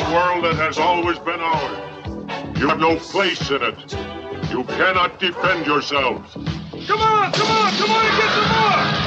world that has always been ours. You have no place in it. You cannot defend yourselves. Come on and get some more!